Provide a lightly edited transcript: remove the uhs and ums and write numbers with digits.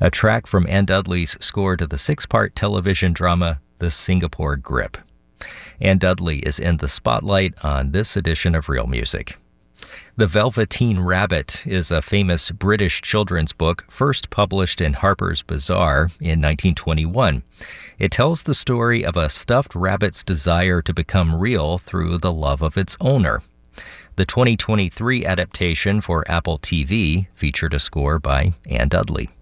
a track from Anne Dudley's score to the six-part television drama The Singapore Grip. Anne Dudley is in the spotlight on this edition of Real Music. The Velveteen Rabbit is a famous British children's book first published in Harper's Bazaar in 1921. It tells the story of a stuffed rabbit's desire to become real through the love of its owner. The 2023 adaptation for Apple TV featured a score by Anne Dudley.